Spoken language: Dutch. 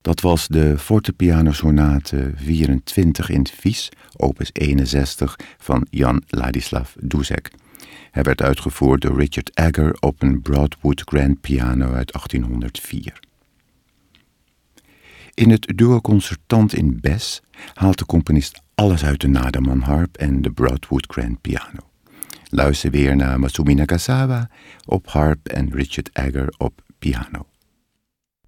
Dat was de fortepianosonate 24 in het Vies, opus 61 van Jan Ladislav Dušek. Hij werd uitgevoerd door Richard Egger op een Broadwood Grand Piano uit 1804. In het duo-concertant in Bes haalt de componist alles uit de Nademan harp en de Broadwood Grand Piano. Luister weer naar Masumi Nagasawa op harp en Richard Egger op piano.